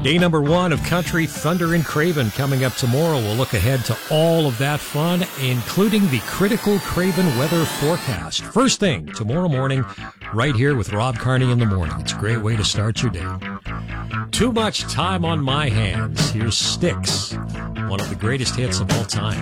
Day number 1 of Country Thunder and Craven coming up tomorrow. We'll look ahead to all of that fun, including the critical Craven weather forecast. First thing, tomorrow morning, right here with Rob Carney in the morning. It's a great way to start your day. Too much time on my hands. Here's Styx, one of the greatest hits of all time.